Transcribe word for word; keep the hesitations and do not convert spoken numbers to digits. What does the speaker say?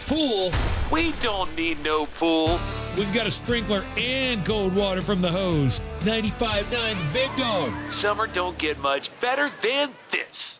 Pool? We don't need no pool. We've got a sprinkler and cold water from the hose. ninety-five point nine The Big Dog. Summer don't get much better than this.